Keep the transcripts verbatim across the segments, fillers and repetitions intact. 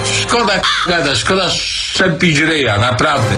Szkoda gadać, szkoda szczepić ryja, naprawdę.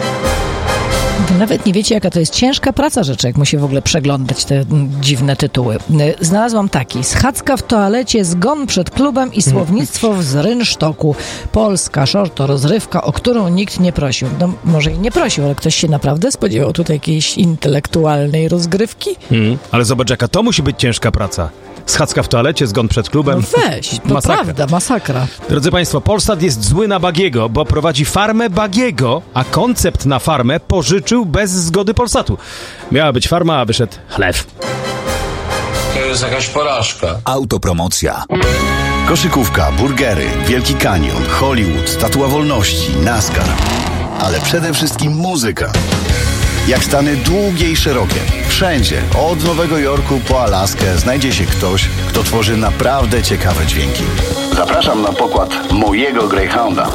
Nawet nie wiecie, jaka to jest ciężka praca, że człowiek musi w ogóle przeglądać te dziwne tytuły. Znalazłam taki: schadzka w toalecie, zgon przed klubem i słownictwo z rynsztoku. Polska shorto rozrywka, o którą nikt nie prosił. No może i nie prosił, ale ktoś się naprawdę spodziewał tutaj jakiejś intelektualnej rozgrywki? Hmm, ale zobacz, jaka to musi być ciężka praca. Schadzka w toalecie, zgon przed klubem. No weź, to masakra. Prawda, masakra. Drodzy Państwo, Polsat jest zły na Bagiego, bo prowadzi farmę Bagiego, a koncept na farmę pożyczył bez zgody Polsatu. Miała być farma, a wyszedł chlew. To jest jakaś porażka. Autopromocja. Koszykówka, burgery, Wielki Kanion, Hollywood, Statua Wolności, NASCAR. Ale przede wszystkim muzyka. Jak Stany długie i szerokie. Wszędzie, od Nowego Jorku po Alaskę, znajdzie się ktoś, kto tworzy naprawdę ciekawe dźwięki. Zapraszam na pokład mojego Greyhounda.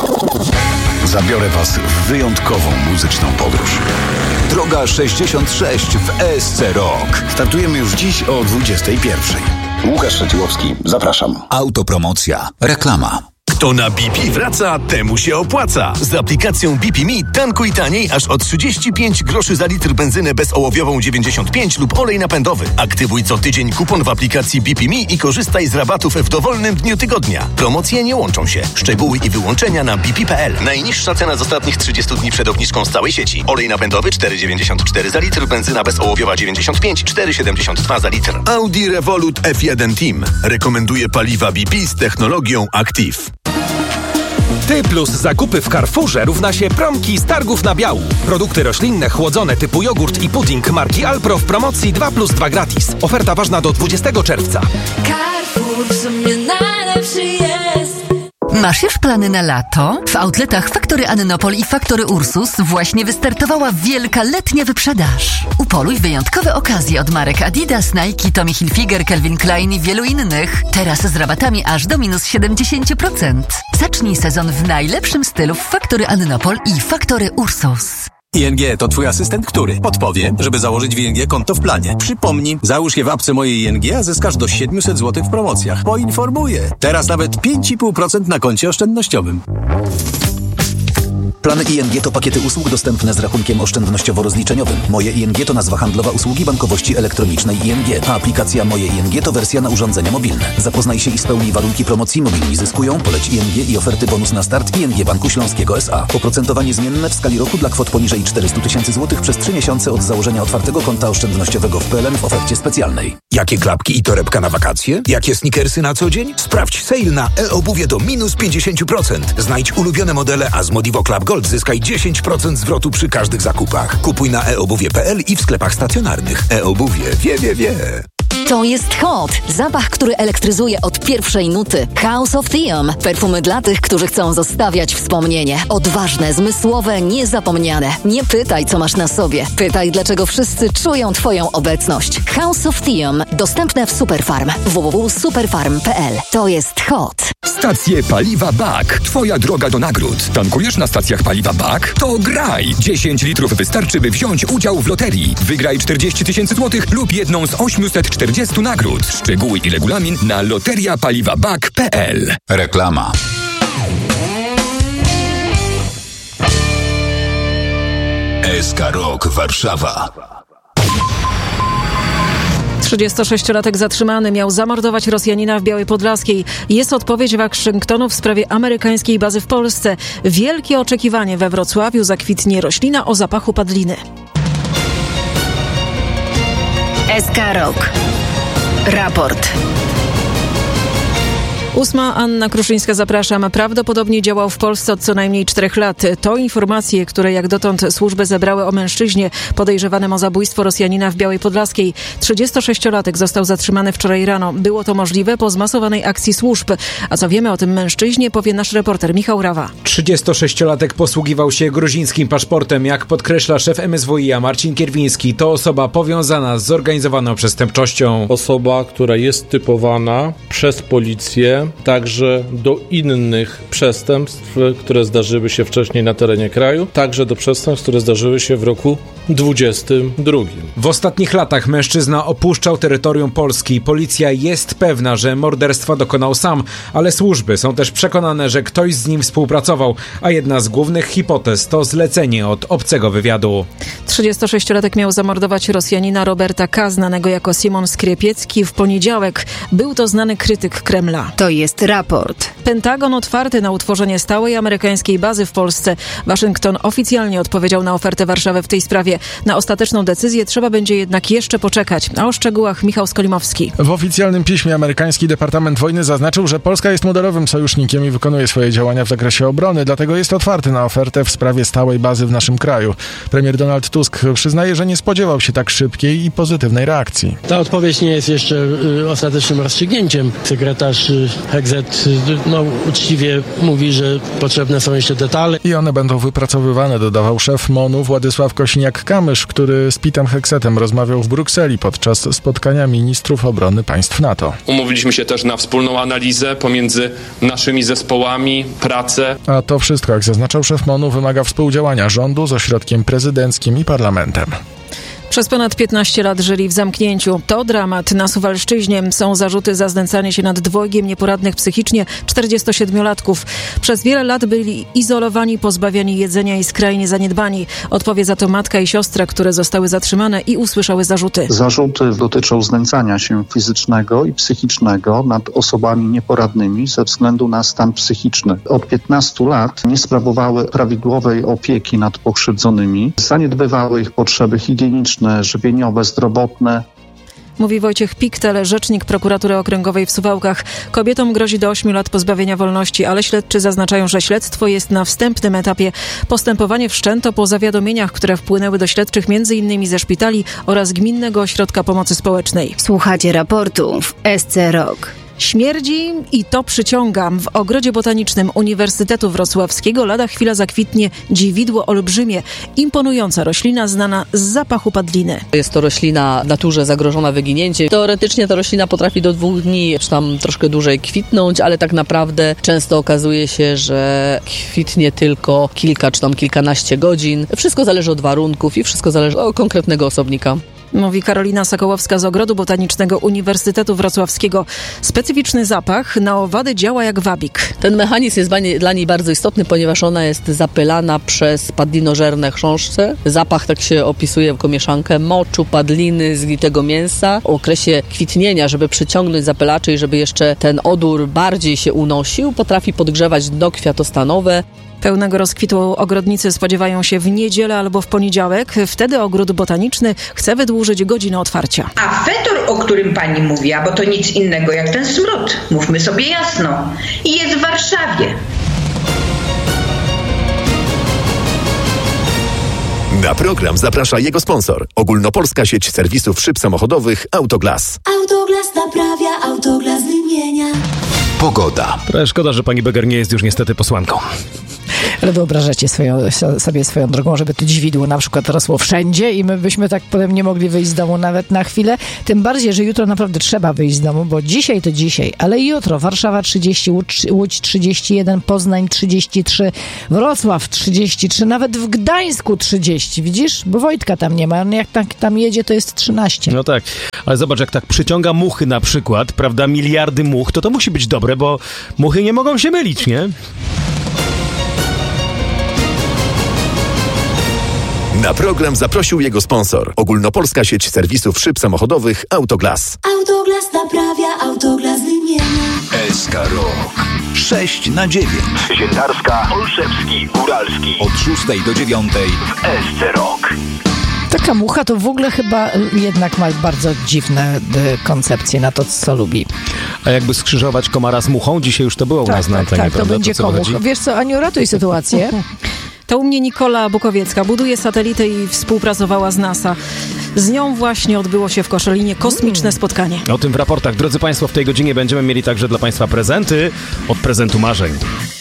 Zabiorę Was w wyjątkową muzyczną podróż. Droga sześćdziesiąt sześć w E S C Rock. Startujemy już dziś o dwudziestej pierwszej. Łukasz Szeciłowski, zapraszam. Autopromocja. Reklama. Kto na B P wraca, temu się opłaca. Z aplikacją B P Me tankuj taniej aż o trzydzieści pięć groszy za litr benzynę bezołowiową dziewięćdziesiąt pięć lub olej napędowy. Aktywuj co tydzień kupon w aplikacji B P Me i korzystaj z rabatów w dowolnym dniu tygodnia. Promocje nie łączą się. Szczegóły i wyłączenia na b p kropka p l. Najniższa cena z ostatnich trzydziestu dni przed obniżką z całej sieci. Olej napędowy cztery dziewięćdziesiąt cztery za litr, benzyna bezołowiowa dziewięćdziesiąt pięć, cztery siedemdziesiąt dwa za litr. Audi Revolut F jeden Team rekomenduje paliwa B P z technologią Active. Ty plus zakupy w Carrefourze równa się promki z targów na biału. Produkty roślinne chłodzone typu jogurt i pudding marki Alpro w promocji dwa plus dwa gratis. Oferta ważna do dwudziestego czerwca. Carrefour w sumie najlepszy jest. Masz już plany na lato? W outletach Faktory Annopol i Faktory Ursus właśnie wystartowała wielka letnia wyprzedaż. Upoluj wyjątkowe okazje od marek Adidas, Nike, Tommy Hilfiger, Calvin Klein i wielu innych. Teraz z rabatami aż do minus siedemdziesiąt procent. Zacznij sezon w najlepszym stylu w Faktory Annopol i Faktory Ursus. I N G to twój asystent, który podpowie, żeby założyć w I N G konto w planie. Przypomnij, załóż je w apce mojej I N G, a zyskasz do siedemset złotych w promocjach. Poinformuję. Teraz nawet pięć i pół procent na koncie oszczędnościowym. Plany I N G to pakiety usług dostępne z rachunkiem oszczędnościowo-rozliczeniowym. Moje I N G to nazwa handlowa usługi bankowości elektronicznej I N G, a aplikacja Moje I N G to wersja na urządzenia mobilne. Zapoznaj się i spełnij warunki promocji. Mobilni zyskują. Poleć I N G i oferty bonus na start I N G Banku Śląskiego S A. Oprocentowanie zmienne w skali roku dla kwot poniżej czterysta tysięcy złotych przez trzy miesiące od założenia otwartego konta oszczędnościowego w P L N w ofercie specjalnej. Jakie klapki i torebka na wakacje? Jakie sneakersy na co dzień? Sprawdź sale na e-obuwie do minus pięćdziesiąt procent. Znajdź ulubione modele, a z Modivo Club Gold zyskaj dziesięć procent zwrotu przy każdych zakupach. Kupuj na e obuwie kropka p l i w sklepach stacjonarnych. E-obuwie wie, wie, wie. To jest Hot. Zapach, który elektryzuje od pierwszej nuty. House of Theum. Perfumy dla tych, którzy chcą zostawiać wspomnienie. Odważne, zmysłowe, niezapomniane. Nie pytaj, co masz na sobie. Pytaj, dlaczego wszyscy czują Twoją obecność. House of Theum. Dostępne w Superfarm. w w w kropka superfarm kropka p l. To jest Hot. Stacje paliwa B A K. Twoja droga do nagród. Tankujesz na stacjach paliwa B A K? To graj! dziesięć litrów wystarczy, by wziąć udział w loterii. Wygraj czterdzieści tysięcy złotych lub jedną z osiemset czterdziestu nagród. Szczegóły i regulamin na loteria paliwa b a k kropka p l. Reklama. S K Rock Warszawa. trzydziestosześciolatek zatrzymany miał zamordować Rosjanina w Białej Podlaskiej. Jest odpowiedź Waszyngtonu w sprawie amerykańskiej bazy w Polsce. Wielkie oczekiwanie: we Wrocławiu zakwitnie roślina o zapachu padliny. S K Rock. Raport. Ósma, Anna Kruszyńska, zapraszam. Prawdopodobnie działał w Polsce od co najmniej czterech lat. To informacje, które jak dotąd służby zebrały o mężczyźnie podejrzewanym o zabójstwo Rosjanina w Białej Podlaskiej. trzydziestosześciolatek został zatrzymany wczoraj rano. Było to możliwe po zmasowanej akcji służb. A co wiemy o tym mężczyźnie, powie nasz reporter Michał Rawa. trzydziestosześciolatek posługiwał się gruzińskim paszportem. Jak podkreśla szef M S W i a Marcin Kierwiński, to osoba powiązana z zorganizowaną przestępczością. Osoba, która jest typowana przez policję także do innych przestępstw, które zdarzyły się wcześniej na terenie kraju, także do przestępstw, które zdarzyły się w roku dwudziestym drugim. W ostatnich latach mężczyzna opuszczał terytorium Polski. Policja jest pewna, że morderstwa dokonał sam, ale służby są też przekonane, że ktoś z nim współpracował, a jedna z głównych hipotez to zlecenie od obcego wywiadu. trzydziestosześciolatek miał zamordować Rosjanina Roberta K., znanego jako Simon Skrypiecki, w poniedziałek. Był to znany krytyk Kremla. To jest raport. Pentagon otwarty na utworzenie stałej amerykańskiej bazy w Polsce. Waszyngton oficjalnie odpowiedział na ofertę Warszawy w tej sprawie. Na ostateczną decyzję trzeba będzie jednak jeszcze poczekać. A o szczegółach Michał Skolimowski. W oficjalnym piśmie amerykański Departament Wojny zaznaczył, że Polska jest modelowym sojusznikiem i wykonuje swoje działania w zakresie obrony, dlatego jest otwarty na ofertę w sprawie stałej bazy w naszym kraju. Premier Donald Tusk przyznaje, że nie spodziewał się tak szybkiej i pozytywnej reakcji. Ta odpowiedź nie jest jeszcze y, ostatecznym rozstrzygnięciem. Sekretarz y, Hegzet y, no, uczciwie mówi, że potrzebne są jeszcze detale. I one będą wypracowywane, dodawał szef MONU Władysław Kosiniak-Kamysz, który z Pitem Hegzetem rozmawiał w Brukseli podczas spotkania ministrów obrony państw NATO. Umówiliśmy się też na wspólną analizę pomiędzy naszymi zespołami, pracę. A to wszystko, jak zaznaczał szef MONU, wymaga współdziałania rządu z ośrodkiem prezydenckim i parlamentem. Przez ponad piętnaście lat żyli w zamknięciu. To dramat. Na Suwalszczyźnie są zarzuty za znęcanie się nad dwojgiem nieporadnych psychicznie czterdziestosiedmiolatków. Przez wiele lat byli izolowani, pozbawiani jedzenia i skrajnie zaniedbani. Odpowie za to matka i siostra, które zostały zatrzymane i usłyszały zarzuty. Zarzuty dotyczą znęcania się fizycznego i psychicznego nad osobami nieporadnymi ze względu na stan psychiczny. Od piętnastu lat nie sprawowały prawidłowej opieki nad pokrzywdzonymi, zaniedbywały ich potrzeby higieniczne, żywieniowe, zdrowotne. Mówi Wojciech Piktel, rzecznik prokuratury okręgowej w Suwałkach. Kobietom grozi do ośmiu lat pozbawienia wolności, ale śledczy zaznaczają, że śledztwo jest na wstępnym etapie. Postępowanie wszczęto po zawiadomieniach, które wpłynęły do śledczych między innymi ze szpitali oraz Gminnego Ośrodka Pomocy Społecznej. Słuchacie raportu w S C Rock. Śmierdzi i to przyciąga. W ogrodzie botanicznym Uniwersytetu Wrocławskiego lada chwila zakwitnie dziwidło olbrzymie. Imponująca roślina znana z zapachu padliny. Jest to roślina w naturze zagrożona wyginięciem. Teoretycznie ta roślina potrafi do dwóch dni, czy tam troszkę dłużej kwitnąć, ale tak naprawdę często okazuje się, że kwitnie tylko kilka czy tam kilkanaście godzin. Wszystko zależy od warunków i wszystko zależy od konkretnego osobnika. Mówi Karolina Sokołowska z Ogrodu Botanicznego Uniwersytetu Wrocławskiego. Specyficzny zapach na owady działa jak wabik. Ten mechanizm jest dla niej bardzo istotny, ponieważ ona jest zapylana przez padlinożerne chrząszcze. Zapach tak się opisuje jako mieszankę moczu, padliny, zgnitego mięsa. O okresie kwitnienia, żeby przyciągnąć zapylaczy i żeby jeszcze ten odór bardziej się unosił, potrafi podgrzewać dno kwiatostanowe. Pełnego rozkwitu ogrodnicy spodziewają się w niedzielę albo w poniedziałek. Wtedy ogród botaniczny chce wydłużyć godzinę otwarcia. A fetor, o którym pani mówiła, bo to nic innego jak ten smród, mówmy sobie jasno, i jest w Warszawie. Na program zaprasza jego sponsor. Ogólnopolska sieć serwisów szyb samochodowych Autoglas. Autoglas naprawia, Autoglas wymienia. Pogoda. Trochę szkoda, że pani Beger nie jest już niestety posłanką. Ale wyobrażacie swoją, sobie swoją drogą, żeby to dziwidło na przykład rosło wszędzie i my byśmy tak potem nie mogli wyjść z domu nawet na chwilę. Tym bardziej, że jutro naprawdę trzeba wyjść z domu, bo dzisiaj to dzisiaj, ale jutro Warszawa trzydzieści, Łódź, Łódź trzydzieści jeden, Poznań trzydzieści trzy, Wrocław trzydzieści trzy, nawet w Gdańsku trzydzieści. Widzisz? Bo Wojtka tam nie ma. Jak tak tam jedzie, to jest trzynaście. No tak, ale zobacz, jak tak przyciąga muchy na przykład, prawda, miliardy much, to to musi być dobre, bo muchy nie mogą się mylić, nie? Na program zaprosił jego sponsor. Ogólnopolska sieć serwisów szyb samochodowych Autoglas. Autoglas naprawia, Autoglas wymienia. S K Rock. sześć na dziewięć. Ziętarska, Olszewski, Góralski. Od szóstej do dziewiątej. W S C Rock. Taka mucha to w ogóle chyba jednak ma bardzo dziwne y, koncepcje na to, co lubi. A jakby skrzyżować komara z muchą? Dzisiaj już to było tak, u nas na antenie, tak, to prawda? będzie to, komuch. Wiesz co, Aniu, ratuj sytuację. To u mnie Nikola Bukowiecka buduje satelitę i współpracowała z NASA. Z nią właśnie odbyło się w Koszalinie kosmiczne spotkanie. O tym w raportach. Drodzy Państwo, w tej godzinie będziemy mieli także dla Państwa prezenty od Prezentu Marzeń.